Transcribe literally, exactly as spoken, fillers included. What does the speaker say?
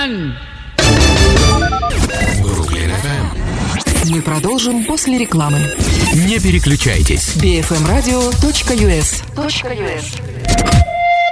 Бруклин! Бруклин эф эм. Мы продолжим после рекламы. Не переключайтесь. би эф эм радио точка ю эс.